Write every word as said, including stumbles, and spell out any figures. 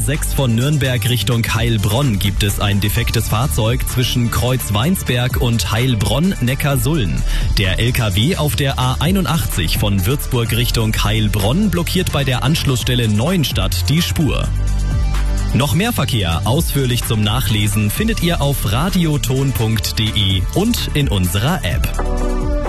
sechs von Nürnberg Richtung Heilbronn gibt es ein defektes Fahrzeug zwischen Kreuzweinsberg und Heilbronn-Neckarsulm. Der L K W auf der A einundachtzig von Würzburg Richtung Heilbronn blockiert bei der Anschlussstelle Neuenstadt die Spur. Noch mehr Verkehr ausführlich zum Nachlesen findet ihr auf radioton punkt de und in unserer App.